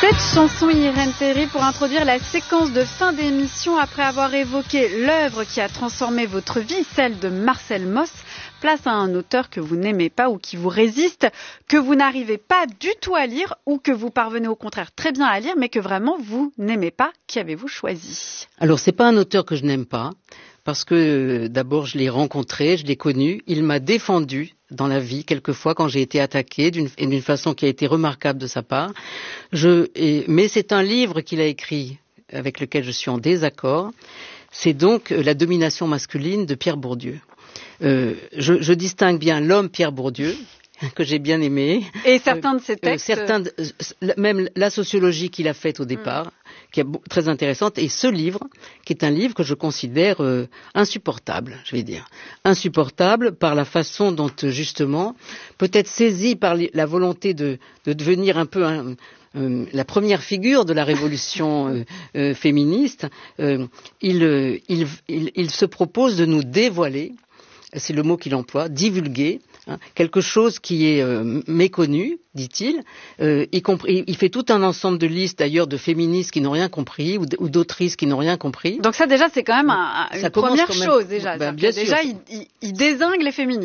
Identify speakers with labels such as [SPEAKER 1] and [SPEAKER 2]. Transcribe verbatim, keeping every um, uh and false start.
[SPEAKER 1] Cette chanson Irène Théry pour introduire la séquence de fin d'émission après avoir évoqué l'œuvre qui a transformé votre vie, celle de Marcel Mauss. Place à un auteur que vous n'aimez pas ou qui vous résiste, que vous n'arrivez pas du tout à lire ou que vous parvenez au contraire très bien à lire mais que vraiment vous n'aimez pas. Qui avez-vous choisi?
[SPEAKER 2] Alors c'est pas un auteur que je n'aime pas parce que euh, d'abord je l'ai rencontré, je l'ai connu, il m'a défendu dans la vie quelquefois quand j'ai été attaquée d'une, et d'une façon qui a été remarquable de sa part. Je, et, mais c'est un livre qu'il a écrit avec lequel je suis en désaccord. C'est donc euh, La domination masculine de Pierre Bourdieu. Euh, je, je distingue bien l'homme Pierre Bourdieu, que j'ai bien aimé.
[SPEAKER 1] Et certains de ses textes.
[SPEAKER 2] Euh, certains de, euh, même la sociologie qu'il a faite au départ, mmh. qui est très intéressante, et ce livre, qui est un livre que je considère euh, insupportable, je vais dire. Insupportable par la façon dont, justement, peut-être saisi par la volonté de, de devenir un peu un, Euh, la première figure de la révolution euh, euh, féministe, euh, il, euh, il, il, il se propose de nous dévoiler, c'est le mot qu'il emploie, divulguer, hein, quelque chose qui est euh, méconnu, dit-il. Euh, y compris, il fait tout un ensemble de listes d'ailleurs de féministes qui n'ont rien compris ou, ou d'autrices qui n'ont rien compris.
[SPEAKER 1] Donc ça déjà c'est quand même un, une première chose déjà.
[SPEAKER 2] Ben, bien
[SPEAKER 1] déjà il, il, il dézingue les féministes.